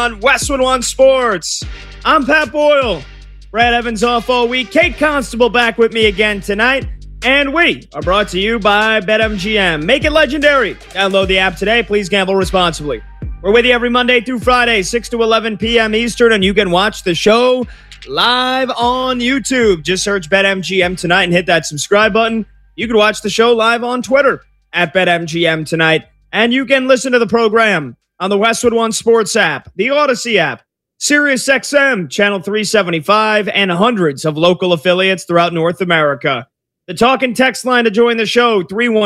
on Westwood One Sports. I'm Pat Boyle. Brad Evans off all week. Kate Constable back with me again tonight. And we are brought to you by BetMGM. Make it legendary. Download the app today. Please gamble responsibly. We're with you every Monday through Friday, 6 to 11 p.m. Eastern, and you can watch the show live on YouTube. Just search BetMGM tonight and hit that subscribe button. You can watch the show live on Twitter at BetMGM tonight. And you can listen to the program on the Westwood One Sports app, the Odyssey app, SiriusXM, Channel 375, and hundreds of local affiliates throughout North America. The talk and text line to join the show,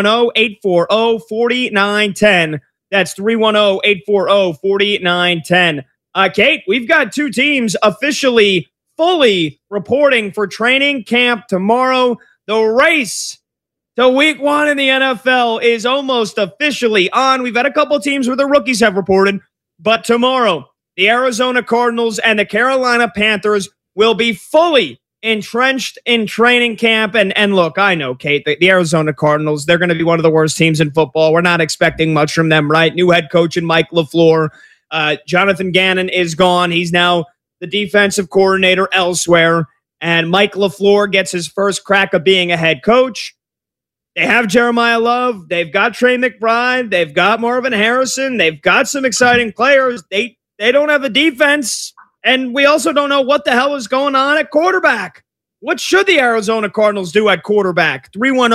310-840-4910. That's 310-840-4910. Kate, we've got two teams officially fully reporting for training camp tomorrow. The race to week one in the NFL is almost officially on. We've had a couple teams where the rookies have reported, but tomorrow, the Arizona Cardinals and the Carolina Panthers will be fully entrenched in training camp. And look, I know, Kate, the Arizona Cardinals, they're going to be one of the worst teams in football. We're not expecting much from them, right? New head coach in Mike LaFleur. Jonathan Gannon is gone. He's now the defensive coordinator elsewhere. And Mike LaFleur gets his first crack of being a head coach. They have Jeremiah Love. They've got Trey McBride. They've got Marvin Harrison. They've got some exciting players. They don't have a defense. And we also don't know what the hell is going on at quarterback. What should the Arizona Cardinals do at quarterback?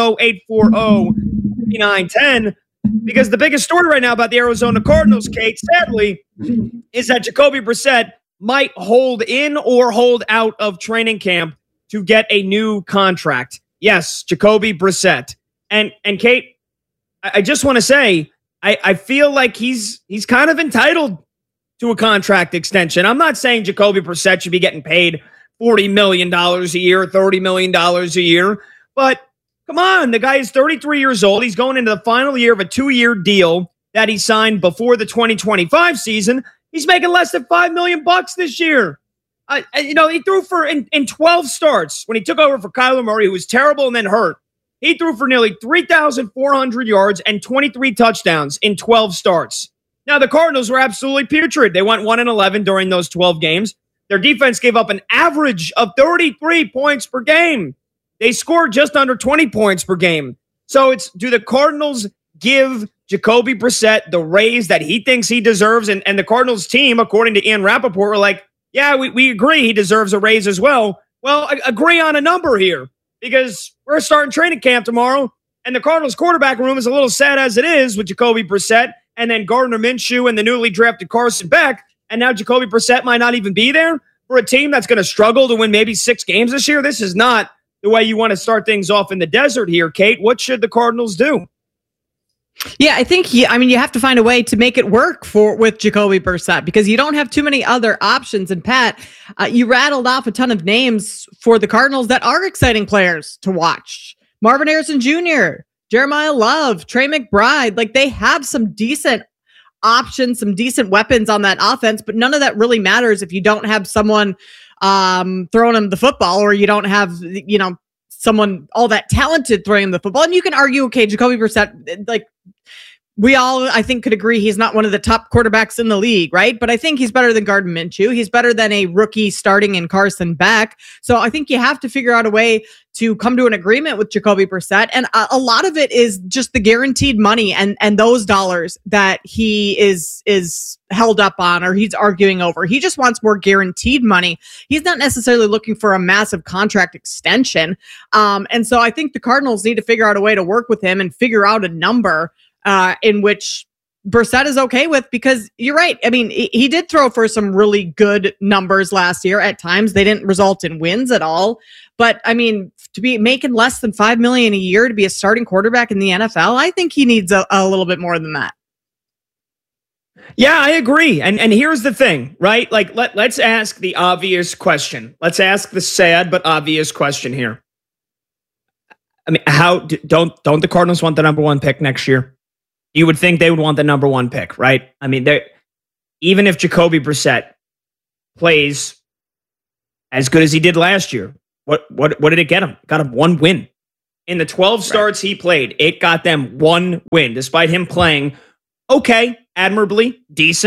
310-840-3910. Because the biggest story right now about the Arizona Cardinals, Kate, sadly, is that Jacoby Brissett might hold in or hold out of training camp to get a new contract. Yes, Jacoby Brissett. And Kate, I just want to say, I feel like he's kind of entitled to a contract extension. I'm not saying Jacoby Brissett should be getting paid $40 million a year, $30 million a year, but come on, the guy is 33 years old. He's going into the final year of a 2-year deal that he signed before the 2025 season. He's making less than $5 million this year. He threw for in 12 starts when he took over for Kyler Murray, who was terrible and then hurt. He threw for nearly 3,400 yards and 23 touchdowns in 12 starts. Now, the Cardinals were absolutely putrid. They went 1-11 during those 12 games. Their defense gave up an average of 33 points per game. They scored just under 20 points per game. So do the Cardinals give Jacoby Brissett the raise that he thinks he deserves? And the Cardinals team, according to Ian Rappaport, were like, yeah, we agree he deserves a raise as well. Well, agree on a number here because we're starting training camp tomorrow, and the Cardinals quarterback room is a little sad as it is with Jacoby Brissett and then Gardner Minshew and the newly drafted Carson Beck, and now Jacoby Brissett might not even be there for a team that's going to struggle to win maybe 6 games this year. This is not the way you want to start things off in the desert here, Kate. What should the Cardinals do? Yeah, I think you have to find a way to make it work with Jacoby Brissett because you don't have too many other options. And Pat, you rattled off a ton of names for the Cardinals that are exciting players to watch. Marvin Harrison Jr., Jeremiah Love, Trey McBride, like they have some decent options, some decent weapons on that offense, but none of that really matters if you don't have someone throwing them the football or you don't have, someone all that talented throwing him the football. And you can argue, okay, Jacoby Brissett, like we all, I think, could agree he's not one of the top quarterbacks in the league, right? But I think he's better than Gardner Minshew. He's better than a rookie starting in Carson Beck. So I think you have to figure out a way to come to an agreement with Jacoby Brissett. And a lot of it is just the guaranteed money and those dollars that he is held up on or he's arguing over. He just wants more guaranteed money. He's not necessarily looking for a massive contract extension. And so I think the Cardinals need to figure out a way to work with him and figure out a number in which Brissett is okay with, because you're right. I mean, he did throw for some really good numbers last year. At times, they didn't result in wins at all. But I mean, to be making less than $5 million a year to be a starting quarterback in the NFL, I think he needs a little bit more than that. Yeah, I agree. And here's the thing, right? Like, let's ask the obvious question. Let's ask the sad but obvious question here. I mean, don't the Cardinals want the number 1 pick next year? You would think they would want the number 1 pick, right? I mean, even if Jacoby Brissett plays as good as he did last year, what did it get him? It got him 1 win. In the 12 starts he played, it got them 1 win, despite him playing okay, admirably, decent.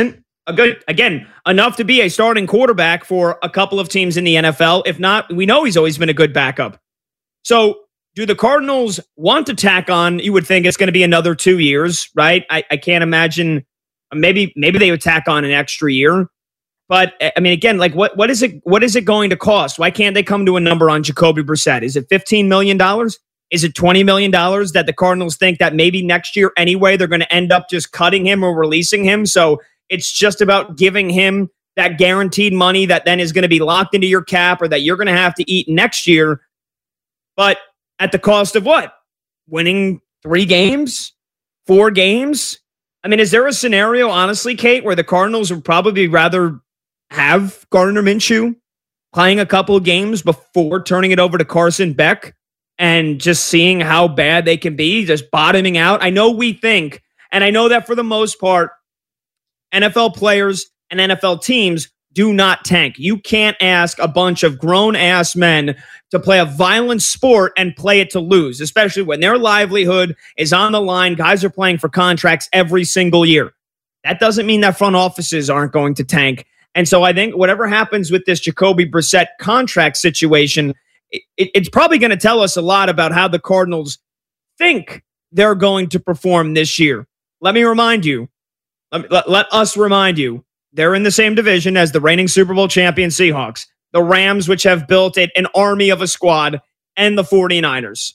again, enough to be a starting quarterback for a couple of teams in the NFL. If not, we know he's always been a good backup. So do the Cardinals want to tack on? You would think it's going to be another 2 years, right? I can't imagine. Maybe they would tack on an extra year. But I mean, again, like what is it going to cost? Why can't they come to a number on Jacoby Brissett? Is it $15 million? Is it $20 million that the Cardinals think that maybe next year anyway they're going to end up just cutting him or releasing him? So it's just about giving him that guaranteed money that then is going to be locked into your cap or that you're going to have to eat next year. But at the cost of what? Winning 3 games? 4 games? I mean, is there a scenario, honestly, Kate, where the Cardinals would probably rather have Gardner Minshew playing a couple of games before turning it over to Carson Beck and just seeing how bad they can be, just bottoming out? I know we think, and I know that for the most part, NFL players and NFL teams do not tank. You can't ask a bunch of grown-ass men to play a violent sport and play it to lose, especially when their livelihood is on the line. Guys are playing for contracts every single year. That doesn't mean that front offices aren't going to tank. And so I think whatever happens with this Jacoby Brissett contract situation, it's probably going to tell us a lot about how the Cardinals think they're going to perform this year. Let me remind you, let us remind you, they're in the same division as the reigning Super Bowl champion Seahawks, the Rams, which have built an army of a squad, and the 49ers.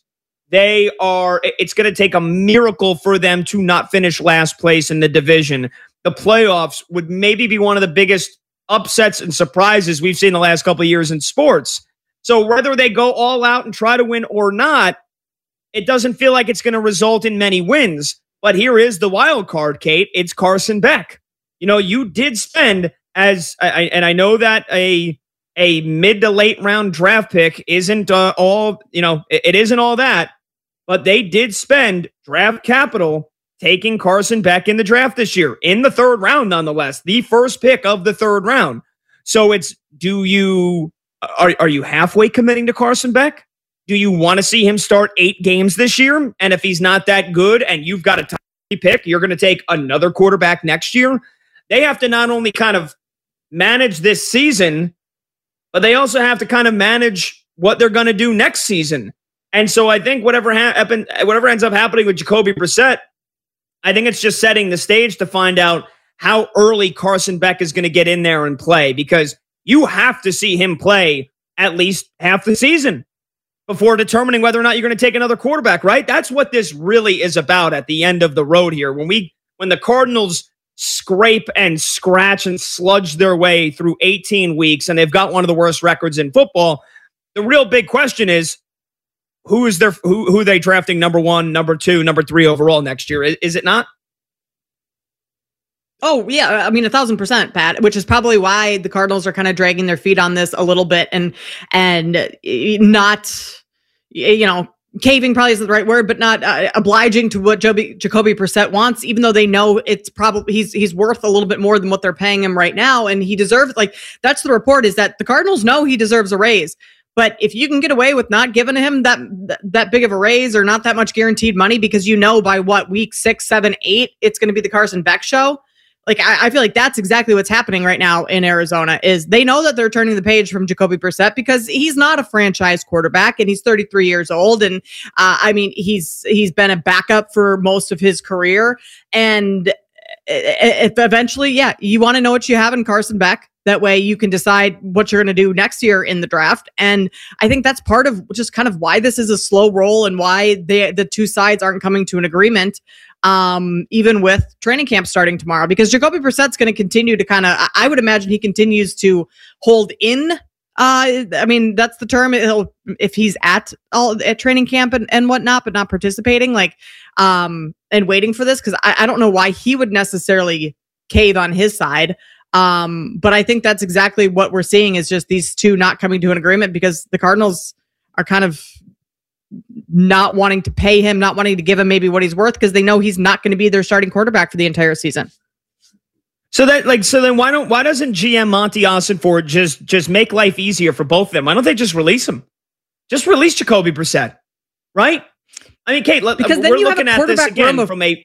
It's going to take a miracle for them to not finish last place in the division. The playoffs would maybe be one of the biggest upsets and surprises we've seen the last couple of years in sports. So whether they go all out and try to win or not, it doesn't feel like it's going to result in many wins. But here is the wild card, Kate. It's Carson Beck. You know, you did spend and I know that a mid to late round draft pick isn't all, it isn't all that, but they did spend draft capital taking Carson Beck in the draft this year, in the 3rd round, nonetheless, the first pick of the 3rd round. So it's, are you halfway committing to Carson Beck? Do you want to see him start 8 games this year? And if he's not that good and you've got a top pick, you're going to take another quarterback next year? They have to not only kind of manage this season, but they also have to kind of manage what they're going to do next season. And so I think whatever ends up happening with Jacoby Brissett, I think it's just setting the stage to find out how early Carson Beck is going to get in there and play, because you have to see him play at least half the season before determining whether or not you're going to take another quarterback, right? That's what this really is about at the end of the road here. When the Cardinals scrape and scratch and sludge their way through 18 weeks and they've got one of the worst records in football, the real big question is, who are they drafting number 1, number 2, number 3 overall next year? Is it not? Oh, yeah. I mean, 1,000%, Pat, which is probably why the Cardinals are kind of dragging their feet on this a little bit and not, caving probably isn't the right word, but not obliging to what Jacoby Brissett wants, even though they know it's probably he's worth a little bit more than what they're paying him right now. And he deserves, that's the report, is that the Cardinals know he deserves a raise. But if you can get away with not giving him that big of a raise or not that much guaranteed money, because by week 6, 7, 8, it's going to be the Carson Beck show. I feel like that's exactly what's happening right now in Arizona, is they know that they're turning the page from Jacoby Brissett because he's not a franchise quarterback and he's 33 years old. And he's been a backup for most of his career. And eventually, you want to know what you have in Carson Beck. That way you can decide what you're going to do next year in the draft. And I think that's part of just kind of why this is a slow roll and why the two sides aren't coming to an agreement, even with training camp starting tomorrow, because Jacoby Brissett's going to continue to I would imagine he continues to hold in. That's the term. If he's at training camp and whatnot, but not participating, and waiting for this, because I don't know why he would necessarily cave on his side. But I think that's exactly what we're seeing, is just these two not coming to an agreement because the Cardinals are kind of not wanting to pay him, not wanting to give him maybe what he's worth, because they know he's not going to be their starting quarterback for the entire season. So then why doesn't GM Monty Ossenfort just make life easier for both of them? Why don't they just release him? Just release Jacoby Brissett, right? I mean, Kate, because then we're you have looking a at this quarterback again room from a